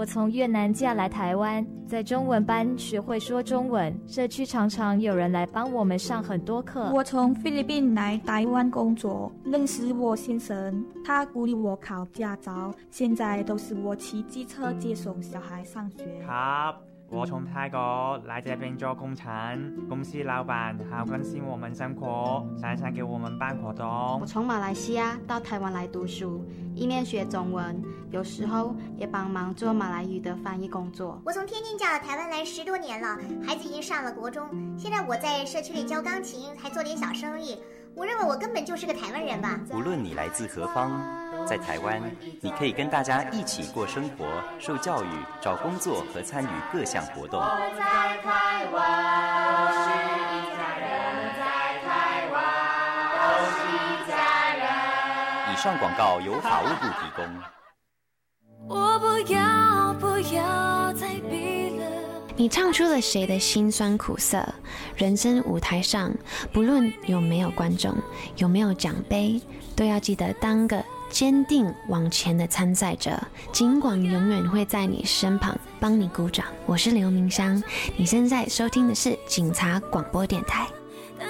从越南嫁来台湾，在中文班学会说中文，社区常常有人来帮我们上很多课。 我从菲律宾来台湾工作，认识我先生，他鼓励我考驾照，现在都是我骑机车接送小孩上学。 我从泰国来这边做工程，公司老板好关心我们生活，常常给我们办活动。 我从马来西亚到台湾来读书，一面学中文，有时候也帮忙做马来语的翻译工作。 我从天津嫁到台湾来10多年了，孩子已经上了国中，现在我在社区里教钢琴，还做点小生意。我认为我根本就是个台湾人吧。 无论你来自何方，在台湾，你可以跟大家一起过生活、受教育、找工作和参与各项活动。 我们在台湾，都是一家人，在台湾，都是一家人。 以上广告由法务部提供。 我不要再比了。 你唱出了谁的辛酸苦涩？人生舞台上，不论有没有观众，有没有奖杯，都要记得当个坚定往前的参赛者。警广永远会在你身旁帮你鼓掌。我是刘明香，你现在收听的是警察广播电台。